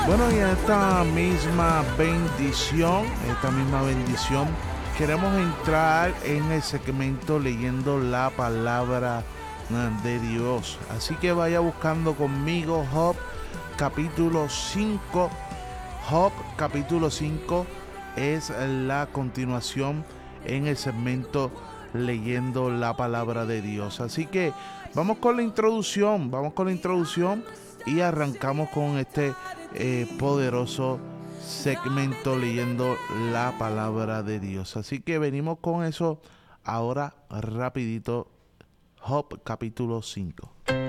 Bueno, y en esta misma bendición, queremos entrar en el segmento leyendo la palabra de Dios. Así que vaya buscando conmigo Job capítulo 5. Job capítulo 5 es la continuación en el segmento leyendo la palabra de Dios. Así que vamos con la introducción y arrancamos con este poderoso segmento leyendo la palabra de Dios. Así que venimos con eso ahora rapidito. Job capítulo 5.